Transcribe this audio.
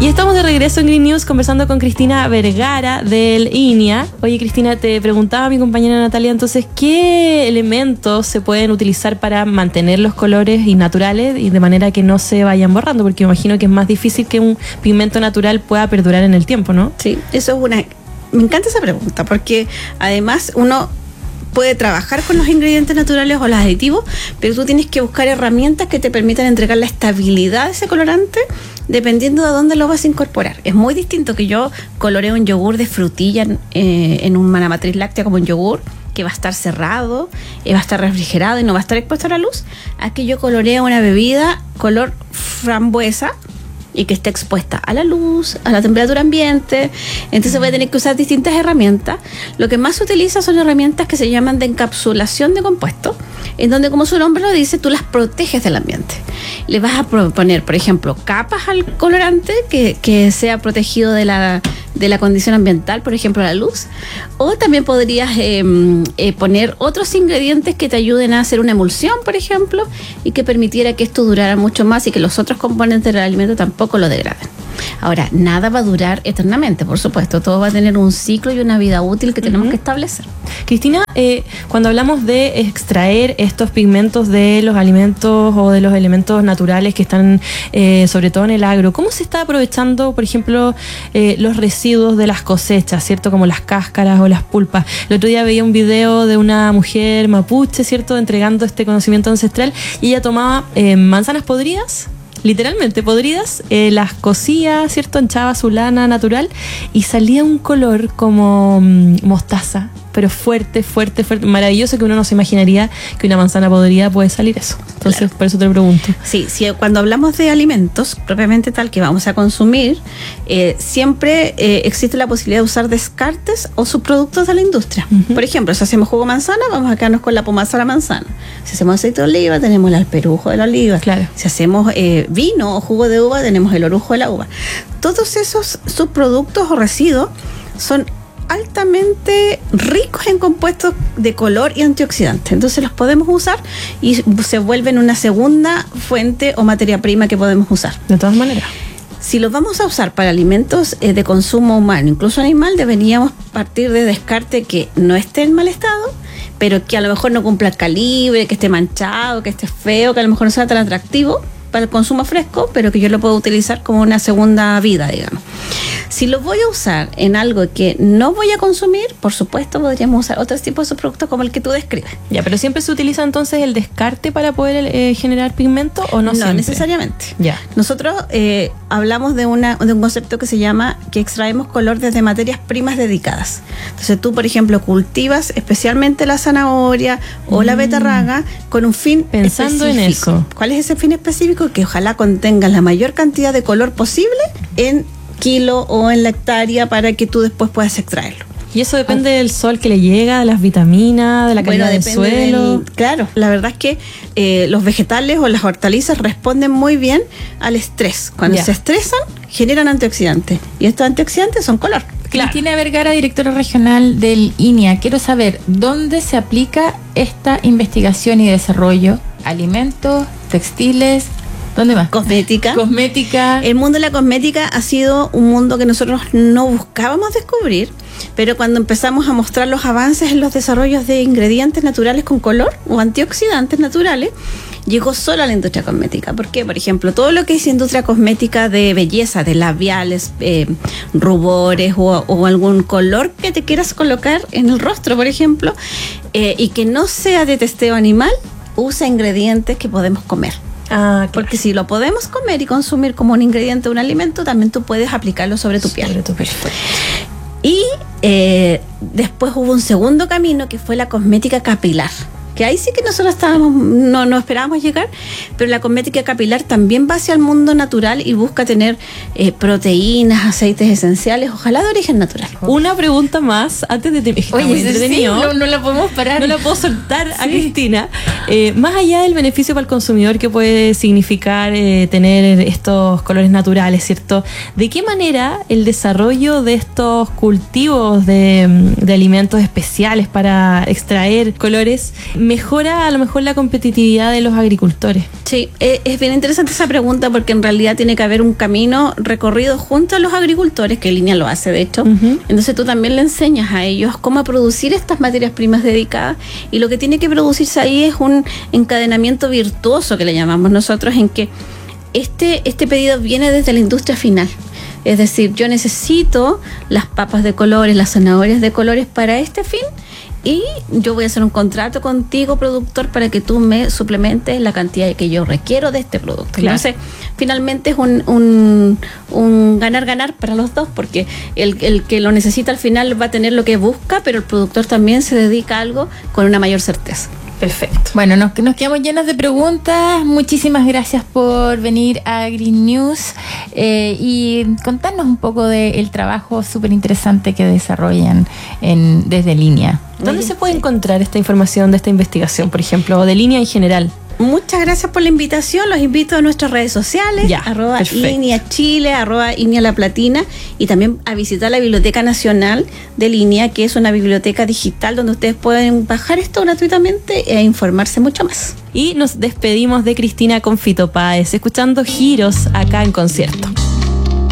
Y estamos de regreso en Green News conversando con Cristina Vergara del INIA. Oye, Cristina, te preguntaba mi compañera Natalia, entonces, ¿qué elementos se pueden utilizar para mantener los colores y naturales y de manera que no se vayan borrando? Porque me imagino que es más difícil que un pigmento natural pueda perdurar en el tiempo, ¿no? Sí, eso es una... Me encanta esa pregunta porque además uno puede trabajar con los ingredientes naturales o los aditivos, pero tú tienes que buscar herramientas que te permitan entregar la estabilidad de ese colorante dependiendo de dónde lo vas a incorporar. Es muy distinto que yo coloree un yogur de frutilla en una matriz láctea como un yogur, que va a estar cerrado, va a estar refrigerado y no va a estar expuesto a la luz, a que yo coloree una bebida color frambuesa y que esté expuesta a la luz, a la temperatura ambiente. Entonces voy a tener que usar distintas herramientas. Lo que más se utiliza son herramientas que se llaman de encapsulación de compuestos, en donde, como su nombre lo dice, tú las proteges del ambiente. Le vas a poner, por ejemplo, capas al colorante que sea protegido de la condición ambiental, por ejemplo, la luz. O también podrías poner otros ingredientes que te ayuden a hacer una emulsión, por ejemplo, y que permitiera que esto durara mucho más y que los otros componentes del alimento tampoco lo degraden. Ahora, nada va a durar eternamente, por supuesto. Todo va a tener un ciclo y una vida útil que tenemos que establecer. Cristina, cuando hablamos de extraer estos pigmentos de los alimentos o de los elementos naturales que están sobre todo en el agro, ¿cómo se está aprovechando, por ejemplo, los residuos de las cosechas, ¿cierto? Como las cáscaras o las pulpas. El otro día veía un video de una mujer mapuche, ¿cierto? Entregando este conocimiento ancestral y ella tomaba manzanas podridas, literalmente podridas, las cocía, ¿cierto? Hinchaba su lana natural y salía un color como mostaza, pero fuerte, maravilloso, que uno no se imaginaría que una manzana podrida puede salir eso. Entonces, claro, por eso te pregunto. Sí, cuando hablamos de alimentos propiamente tal que vamos a consumir, siempre existe la posibilidad de usar descartes o subproductos de la industria. Por ejemplo, si hacemos jugo de manzana, vamos a quedarnos con la pomaza de la manzana. Si hacemos aceite de oliva, tenemos el alperujo de la oliva. Claro. Si hacemos vino o jugo de uva, tenemos el orujo de la uva. Todos esos subproductos o residuos son altamente ricos en compuestos de color y antioxidantes. Entonces los podemos usar y se vuelven una segunda fuente o materia prima que podemos usar. De todas maneras, si los vamos a usar para alimentos de consumo humano, incluso animal, deberíamos partir de descarte que no esté en mal estado, pero que a lo mejor no cumpla el calibre, que esté manchado, que esté feo, que a lo mejor no sea tan atractivo para el consumo fresco, pero que yo lo puedo utilizar como una segunda vida, digamos. Si lo voy a usar en algo que no voy a consumir, por supuesto podríamos usar otros tipos de productos como el que tú describes. Ya, pero ¿siempre se utiliza entonces el descarte para poder generar pigmento o no siempre? No necesariamente. Ya. Nosotros hablamos de un concepto que se llama que extraemos color desde materias primas dedicadas. Entonces tú, por ejemplo, cultivas especialmente la zanahoria o la betarraga con un fin pensando específico. En eso. ¿Cuál es ese fin específico? Que ojalá contenga la mayor cantidad de color posible en kilo o en la hectárea para que tú después puedas extraerlo. Y eso depende del sol que le llega, de las vitaminas, de la calidad del suelo. Claro, la verdad es que los vegetales o las hortalizas responden muy bien al estrés. Cuando se estresan, generan antioxidantes. Y estos antioxidantes son color. Claro. Cristina Vergara, directora regional del INIA. Quiero saber, ¿dónde se aplica esta investigación y desarrollo? ¿Alimentos, textiles? ¿Dónde más? Cosmética. El mundo de la cosmética ha sido un mundo que nosotros no buscábamos descubrir, pero cuando empezamos a mostrar los avances en los desarrollos de ingredientes naturales con color o antioxidantes naturales, llegó solo a la industria cosmética. ¿Por qué? Por ejemplo, todo lo que es industria cosmética de belleza, de labiales, rubores o algún color que te quieras colocar en el rostro, por ejemplo, y que no sea de testeo animal, usa ingredientes que podemos comer. Claro. Porque si lo podemos comer y consumir como un ingrediente de un alimento, también tú puedes aplicarlo sobre tu piel. Y después hubo un segundo camino que fue la cosmética capilar, que ahí sí que nosotros no esperábamos llegar, pero la cosmética capilar también va hacia el mundo natural y busca tener proteínas, aceites esenciales, ojalá de origen natural. Una pregunta más antes de terminar. Oye, sí, no la podemos parar. No la puedo soltar a Cristina. Más allá del beneficio para el consumidor que puede significar tener estos colores naturales, ¿cierto? ¿De qué manera el desarrollo de estos cultivos de alimentos especiales para extraer colores mejora a lo mejor la competitividad de los agricultores. Sí, es bien interesante esa pregunta porque en realidad tiene que haber un camino recorrido junto a los agricultores, que Línea lo hace de hecho. Entonces tú también le enseñas a ellos cómo producir estas materias primas dedicadas, y lo que tiene que producirse ahí es un encadenamiento virtuoso que le llamamos nosotros, en que este pedido viene desde la industria final. Es decir, yo necesito las papas de colores, las zanahorias de colores para este fin, y yo voy a hacer un contrato contigo, productor, para que tú me suplementes la cantidad que yo requiero de este producto. Claro. Entonces, finalmente es un ganar-ganar para los dos, porque el que lo necesita al final va a tener lo que busca, pero el productor también se dedica a algo con una mayor certeza. Perfecto. Bueno, nos quedamos llenos de preguntas. Muchísimas gracias por venir a Green News y contarnos un poco del trabajo súper interesante que desarrollan desde Línea. ¿Dónde se puede encontrar esta información de esta investigación, por ejemplo, o de Línea en general? Muchas gracias por la invitación. Los invito a nuestras redes sociales, @INIA Chile, @INIA La Platina, y también a visitar la Biblioteca Nacional de Línea, que es una biblioteca digital donde ustedes pueden bajar esto gratuitamente e informarse mucho más. Y nos despedimos de Cristina con Fito Páez, escuchando Giros acá en concierto.